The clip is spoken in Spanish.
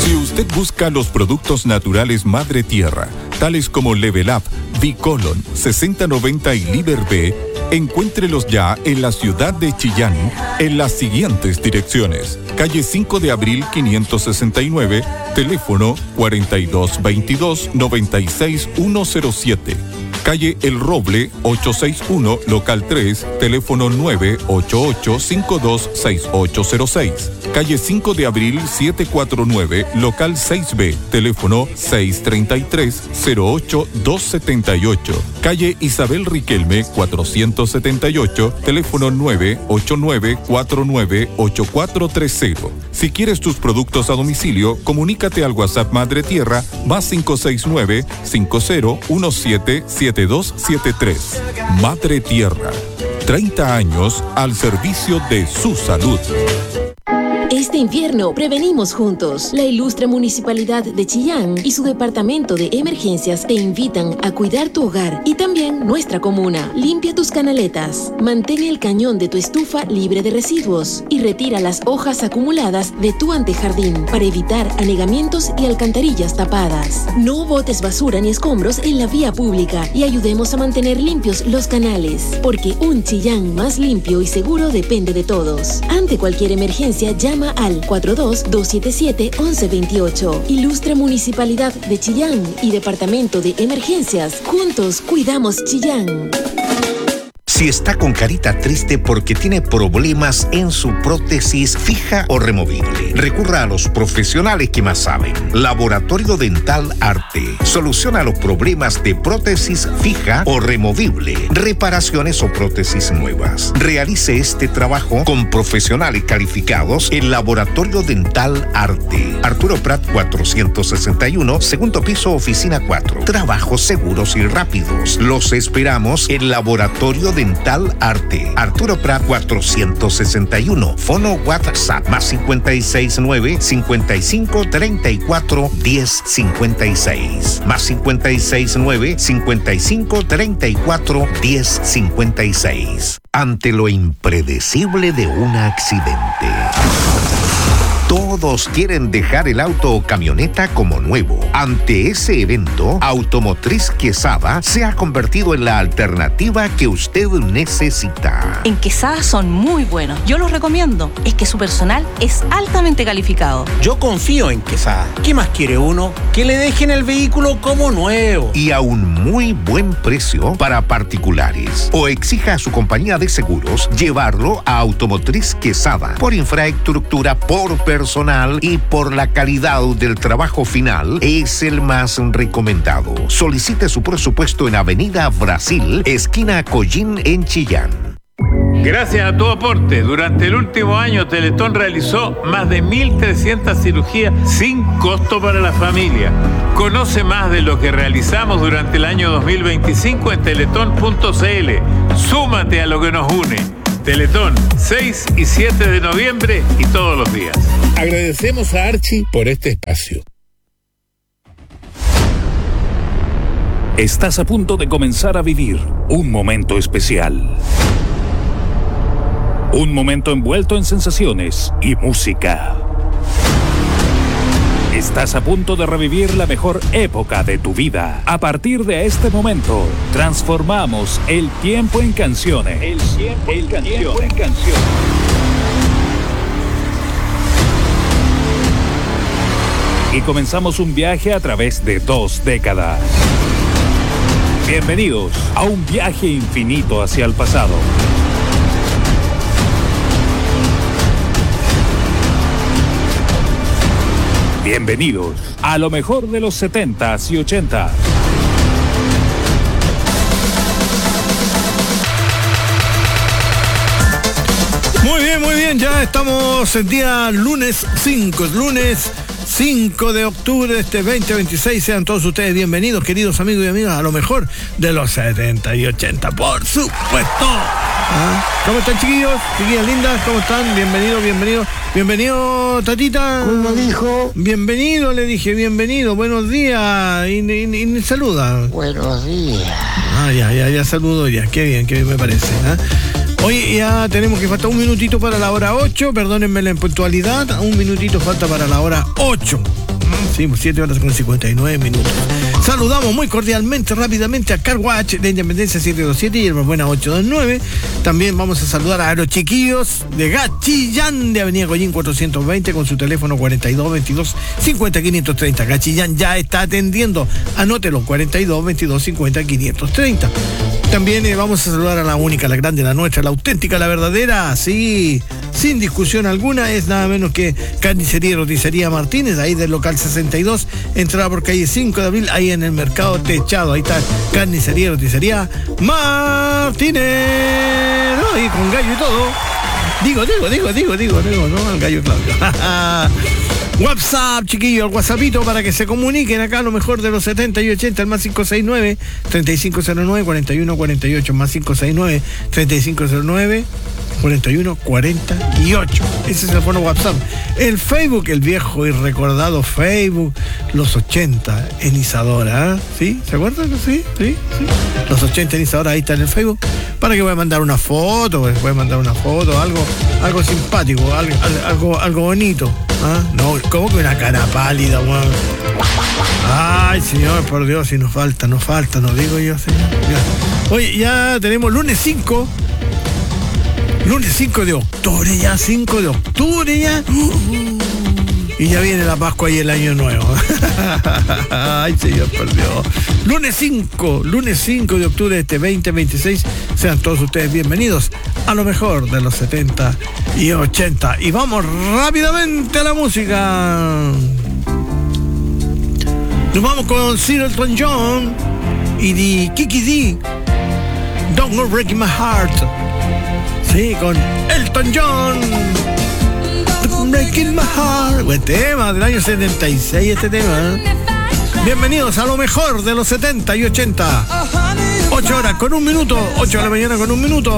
Si usted busca los productos naturales Madre Tierra, tales como Level Up, Bicolon, 6090 y Liber B, encuéntrelos ya en la ciudad de Chillán, en las siguientes direcciones. Calle 5 de Abril 569, teléfono 4222-96107. Calle El Roble 861, local 3, teléfono 988-526806. Calle 5 de Abril 749, local 6B, teléfono 633-08278. Calle Isabel Riquelme 478, teléfono 989-498430. Si quieres tus productos a domicilio, comunícate al WhatsApp Madre Tierra +569 5017 7273. Madre Tierra, 30 años al servicio de su salud. Este invierno prevenimos juntos. La ilustre Municipalidad de Chillán y su Departamento de Emergencias te invitan a cuidar tu hogar y también nuestra comuna. Limpia tus canaletas, mantén el cañón de tu estufa libre de residuos y retira las hojas acumuladas de tu antejardín para evitar anegamientos y alcantarillas tapadas. No botes basura ni escombros en la vía pública y ayudemos a mantener limpios los canales, porque un Chillán más limpio y seguro depende de todos. Ante cualquier emergencia, llama al 42-277-1128. Ilustre Municipalidad de Chillán y Departamento de Emergencias. Juntos cuidamos Chillán. Si está con carita triste porque tiene problemas en su prótesis fija o removible, recurra a los profesionales que más saben. Laboratorio Dental Arte soluciona los problemas de prótesis fija o removible, reparaciones o prótesis nuevas. Realice este trabajo con profesionales calificados en Laboratorio Dental Arte. Arturo Prat 461, segundo piso, oficina 4. Trabajos seguros y rápidos. Los esperamos en Laboratorio Dental Arte. Arturo Prat 461. Fono WhatsApp +569 55 34 10 56. +569 55 34 10 56. Ante lo impredecible de un accidente, todos quieren dejar el auto o camioneta como nuevo. Ante ese evento, Automotriz Quesada se ha convertido en la alternativa que usted necesita. En Quesada son muy buenos. Yo los recomiendo. Es que su personal es altamente calificado. Yo confío en Quesada. ¿Qué más quiere uno? Que le dejen el vehículo como nuevo. Y a un muy buen precio para particulares. O exija a su compañía de seguros llevarlo a Automotriz Quesada. Por infraestructura, por personal y por la calidad del trabajo final, es el más recomendado. Solicite su presupuesto en Avenida Brasil, esquina Collín, en Chillán. Gracias a tu aporte, durante el último año Teletón realizó más de 1.300 cirugías sin costo para la familia. Conoce más de lo que realizamos durante el año 2025 en teletón.cl. Súmate a lo que nos une. Teletón, 6 y 7 de noviembre y todos los días. Agradecemos a Archie por este espacio. Estás a punto de comenzar a vivir un momento especial. Un momento envuelto en sensaciones y música. Estás a punto de revivir la mejor época de tu vida. A partir de este momento, transformamos el tiempo en canciones. El tiempo en canciones. Y comenzamos un viaje a través de 2 décadas. Bienvenidos a un viaje infinito hacia el pasado. Bienvenidos a lo mejor de los 70s y 80s. Muy bien, ya estamos el día lunes 5 de octubre de este 2026. Sean todos ustedes bienvenidos, queridos amigos y amigas, a lo mejor de los 70 y 80, por supuesto. ¿Cómo están, chiquillos? Chiquillas lindas, ¿cómo están? Bienvenido, Tatita. ¿Cómo dijo? Bienvenido, le dije, bienvenido, buenos días. Y saluda. Buenos días. Ya saludo ya. Qué bien me parece. Hoy ya tenemos que faltar un minutito para la hora 8, perdónenme la impuntualidad, un minutito falta para la hora 8. Sí, 7 horas con 59 minutos. Saludamos muy cordialmente, rápidamente a Carwatch de Independencia 727 y Buena 829. También vamos a saludar a los chiquillos de Gachillán de Avenida Goyín 420 con su teléfono 42 22 50 530. Gachillán ya está atendiendo. Anótelo, 42 22 50 530. También vamos a saludar a la única, la grande, la nuestra, la auténtica, la verdadera, sí, sin discusión alguna, es nada menos que Carnicería y Roticería Martínez, ahí del local 62, entrada por calle 5 de abril, ahí en el mercado techado, ahí está Carnicería y Roticería Martínez, ¿no? Y con gallo y todo. Digo, ¿no? El gallo Claudio. WhatsApp, chiquillos, el WhatsAppito para que se comuniquen acá lo mejor de los 70 y 80, el más 569-3509-4148, más 569-3509-4148. Ese es el fono WhatsApp. El Facebook, el viejo y recordado Facebook, los 80 en Isadora, ¿sí? ¿Se acuerdan? Sí. Los 80 en Isadora, ahí está en el Facebook. Para que voy a mandar una foto, algo simpático, algo bonito. ¿Ah? No, ¿cómo que una cara pálida, weón? Ay, señor, por Dios, si nos falta, no digo yo, señor. Ya. Oye, ya tenemos lunes 5 de octubre, ya, 5 de octubre, ya. Y ya viene la Pascua y el Año Nuevo. Ay, señor, por Dios. Lunes 5 de octubre de este 2026. Sean todos ustedes bienvenidos a lo mejor de los 70 y 80. Y vamos rápidamente a la música. Nos vamos con Sir Elton John y de Kiki D. Don't Go Breaking My Heart. Sí, con Elton John. Breaking My Heart. Buen tema, del año 76 este tema. Bienvenidos a lo mejor de los 70 y 80. 8 horas con un minuto, 8 de la mañana con un minuto.